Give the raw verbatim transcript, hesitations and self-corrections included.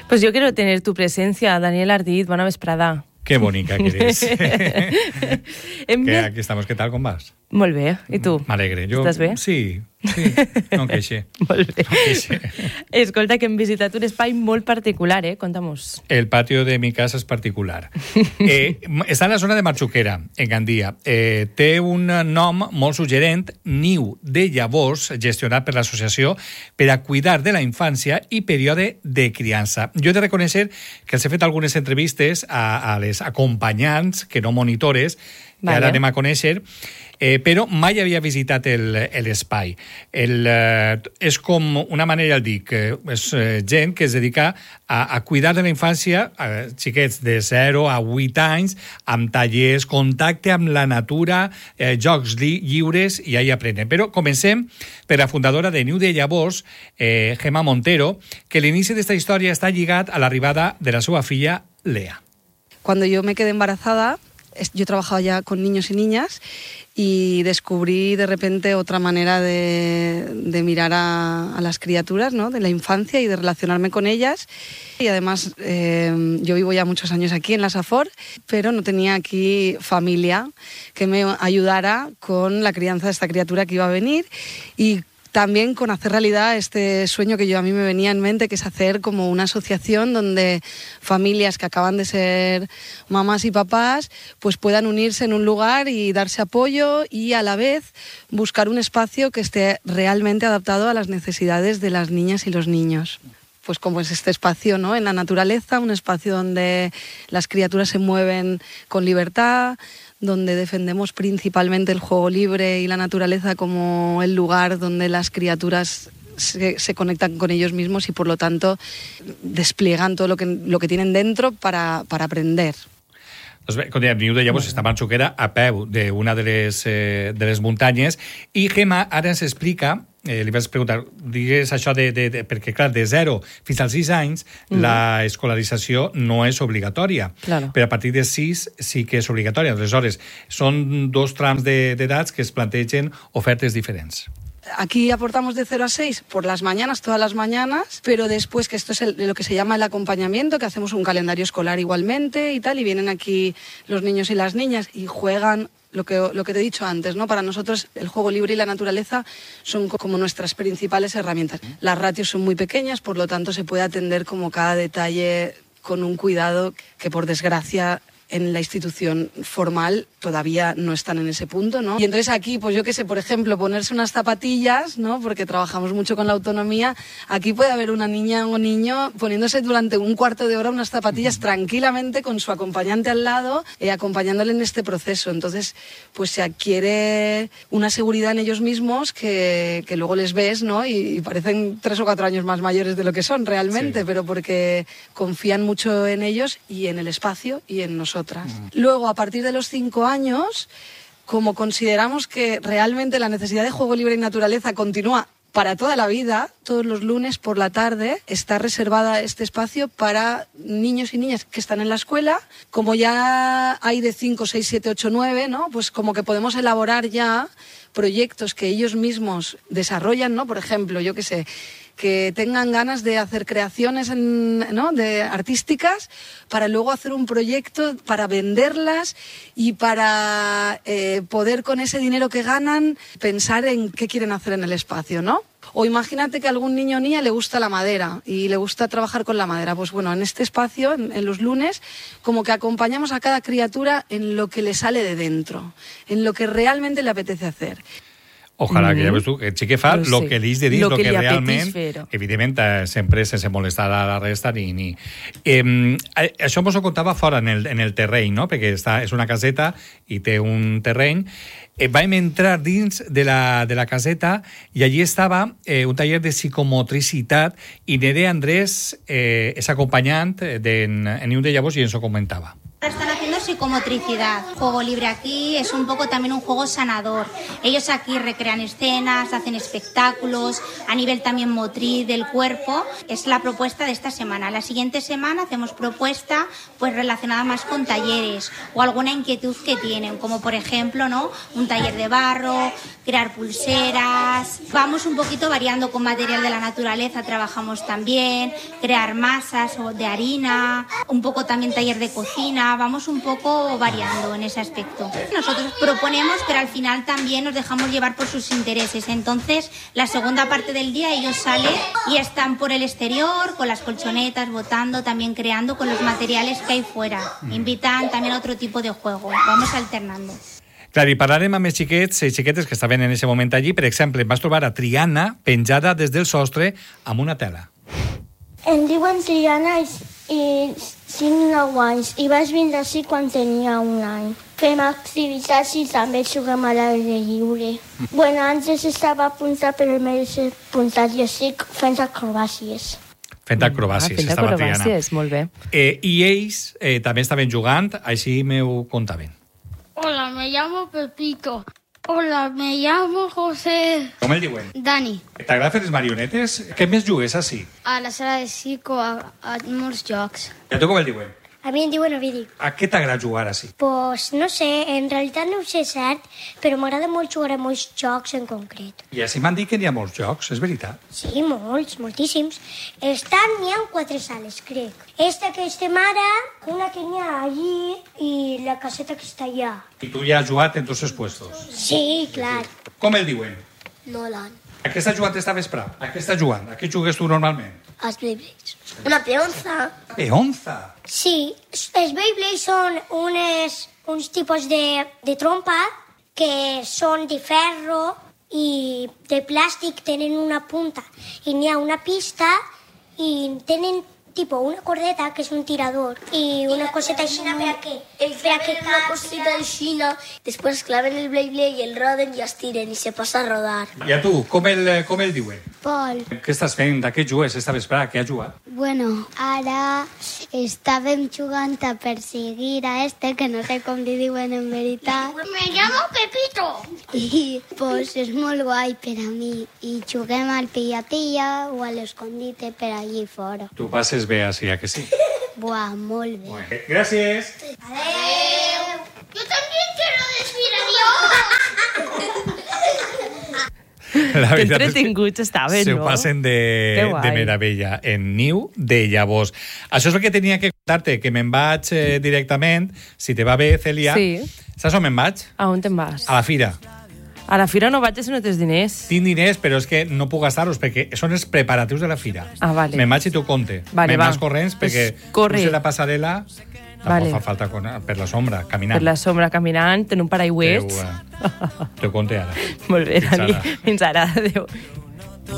Pues yo quiero tener tu presencia, Daniel Ardit, bona vesprada. Qué bonica que eres. Que aquí estamos, ¿qué tal, com vas? Molt bé, i tu? M'alegre. Jo, Estàs bé? Sí, sí, no em queixe. Molt bé. No em queixe. Escolta, que hem visitat un espai molt particular, eh? Conta-mos. El patio de mi casa és particular. Eh, està en la zona de Marxuquera, en Gandia. Eh, té un nom molt suggerent, Niu de Llavors, gestionat per l'associació per a cuidar de la infància i període de criança. Jo he de reconèixer que els he fet algunes entrevistes a, a les acompanyants, que no monitores, que vale. Ara anem a conèixer, eh, però mai havia visitat l'espai. El, eh, és com una manera, el dic, eh, és eh, gent que es dedica a, a cuidar de la infància, eh, xiquets de zero a vuit anys, amb tallers, contacte amb la natura, eh, jocs li, lliures, i ahí aprenen. Però comencem per la fundadora de Niu de Llavors, eh, Gemma Montero, que l'inici d'esta història està lligat a l'arribada de la seva filla, Lea. Cuando yo me quedé embarazada, yo trabajaba ya con niños y niñas y descubrí de repente otra manera de, de mirar a, a las criaturas, ¿no? De la infancia y de relacionarme con ellas. Y además eh, yo vivo ya muchos años aquí en la Safor, pero no tenía aquí familia que me ayudara con la crianza de esta criatura que iba a venir y también con hacer realidad este sueño que yo a mí me venía en mente, que es hacer como una asociación donde familias que acaban de ser mamás y papás pues puedan unirse en un lugar y darse apoyo y a la vez buscar un espacio que esté realmente adaptado a las necesidades de las niñas y los niños. Pues como es este espacio, ¿no? En la naturaleza, un espacio donde las criaturas se mueven con libertad, donde defendemos principalmente el juego libre y la naturaleza como el lugar donde las criaturas se, se conectan con ellos mismos y por lo tanto despliegan todo lo que, lo que tienen dentro para, para aprender. Doncs bé, com dèiem, Niu de Llavors està a Marxuquera, a peu d'una de les, eh, de les muntanyes, i Gemma ara ens explica, eh, li vaig preguntar, digues això de, de, de... perquè, clar, de zero fins als sis anys mm. la escolarització no és obligatòria, claro. Però a partir de sis sí que és obligatòria. Aleshores, són dos trams d'edats que es plantegen ofertes diferents. Aquí aportamos de cero a seis por las mañanas, todas las mañanas, pero después, que esto es el, lo que se llama el acompañamiento, que hacemos un calendario escolar igualmente y tal, y vienen aquí los niños y las niñas y juegan lo que, lo que te he dicho antes, ¿no? Para nosotros el juego libre y la naturaleza son como nuestras principales herramientas. Las ratios son muy pequeñas, por lo tanto se puede atender como cada detalle con un cuidado que, por desgracia, en la institución formal todavía no están en ese punto, ¿no? Y entonces aquí, pues yo qué sé, por ejemplo, ponerse unas zapatillas, ¿no? Porque trabajamos mucho con la autonomía. Aquí puede haber una niña o niño poniéndose durante un cuarto de hora unas zapatillas uh-huh. tranquilamente con su acompañante al lado, eh, acompañándole en este proceso. Entonces, pues se adquiere una seguridad en ellos mismos que, que luego les ves, ¿no? Y, y parecen tres o cuatro años más mayores de lo que son realmente, sí. Pero porque confían mucho en ellos y en el espacio y en nosotros. Luego, a partir de los cinco años, como consideramos que realmente la necesidad de juego libre y naturaleza continúa para toda la vida, todos los lunes por la tarde está reservada este espacio para niños y niñas que están en la escuela. Como ya hay de cinco, seis, siete, ocho, nueve, ¿no? Pues como que podemos elaborar ya proyectos que ellos mismos desarrollan, ¿no? Por ejemplo, yo qué sé, que tengan ganas de hacer creaciones en, ¿no? de artísticas para luego hacer un proyecto para venderlas y para eh, poder con ese dinero que ganan pensar en qué quieren hacer en el espacio, ¿no? O imagínate que a algún niño o niña le gusta la madera y le gusta trabajar con la madera. Pues bueno, en este espacio, en, en los lunes, como que acompañamos a cada criatura en lo que le sale de dentro, en lo que realmente le apetece hacer. Ojalà, mm-hmm. que ja veus tu, que el xique fa el sí. que li és de dins, lo el que, que realment, fer-ho. evidentment, sempre sense molestar a la resta ni... ni. Eh, això mos ho contava fora, en el, en el terreny, no? Perquè està, és una caseta i té un terreny. Eh, vam entrar dins de la, de la caseta i allí estava eh, un taller de psicomotricitat i Nerea Andrés eh, és acompanyant d'en Niu de Llavors i ens ho comentava. Están haciendo psicomotricidad. Juego libre aquí es un poco también un juego sanador. Ellos aquí recrean escenas, hacen espectáculos, a nivel también motriz del cuerpo. Es la propuesta de esta semana. La siguiente semana hacemos propuesta pues relacionada más con talleres o alguna inquietud que tienen, como por ejemplo, ¿no?, un taller de barro, crear pulseras. Vamos un poquito variando con material de la naturaleza, trabajamos también, crear masas o de harina, un poco también taller de cocina, vamos un poco variando en ese aspecto. Nosotros proponemos, pero al final también nos dejamos llevar por sus intereses. Entonces, la segunda parte del día ellos salen y están por el exterior, con las colchonetas, botando, también creando con los materiales que hay fuera. Invitan también a otro tipo de juego. Vamos alternando. Clar, i parlarem amb els xiquets i xiquetes que estaven en aquest moment allí. Per exemple, vas trobar a Triana penjada des del sostre amb una tela. Em diuen Triana i, i tinc nou anys i vaig vindre així quan tenia un any. Fem activitats i també juguem a l'aire lliure. Mm. Bueno, antes estava apuntat, però m'he apuntat i estic fent acrobàcies. Fent acrobàcies, ah, fent estava Triana. acrobàcies, molt bé. Eh, I ells eh, també estaven jugant, així m'ho contaven. Hola, me llamo Pepito. Hola, me llamo José. Com el diuen? Dani. T'agrada fer les marionetes? Què més jugues així? A la sala de psico, a, a molts jocs. I a tu com el diuen? A mi em diuen Ovidi. A què t'agrada jugar així? Pues no sé, en realitat no ho sé cert, però m'agrada molt jugar a molts jocs en concret. I així m'han dit que n'hi ha molts jocs, és veritat? Sí, molts, moltíssims. Estan, n'hi ha quatre sales, crec. Esta que estem ara, una que n'hi ha allí i la caseta que està allà. I tu ja has jugat en tots els puestos? Sí, clar. Com el diuen? Nolan. A què estàs jugant esta vesprà? A què estàs jugant? A què jugues tu normalment? Els Beyblades. Una peonza. Peonza? Sí, els Beyblades són unes, uns tipus de, de trompa que són de ferro i de plàstic, tenen una punta i n'hi ha una pista i tenen tipo una cordeta que és un tirador i una coseta així per a què? El claven una cosita aixina, després claven el Beyblade i el roden i estiren i se passa a rodar. I a tu, com el, com el diuen? Pol. Què estàs fent? A què jugues esta vesprà? A què has jugat? Bueno, ara estàvem jugant a perseguir a este, que no sé com li diuen en veritat. Me llamo Pepito. I pues és molt guai per a mi. I juguem al pilla-pilla o a l'escondite per allí fora. Tu passes bé així, a que sí? Buah, molt bé. Bueno, gràcies. Adeu. Yo también quiero decir adiós. La Que veritat entretinguts estaven, se no? ho passen Que de, guai. de meravella. En niu de llavors. Això és el que tenia que contar-te, que me'n vaig eh, directament, si te va bé, Celia. Sí. Saps on me'n vaig? A on te'n vas? A la fira. A la fira no vaig si no tens diners. Tinc diners, però és que no puc gastar-los perquè són els preparatius de la fira. Ah, vale. Me'n vaig i tu compte. Vale, me'n va. vas corrents perquè Pues corre. cruce la passarel·la tampoc Vale. fa falta con, per la sombra, caminant. Per la sombra caminant, en un paraigüets. Teu, eh, teu compte ara. Molt bé, Fins Dani. ara. Fins ara. Adéu.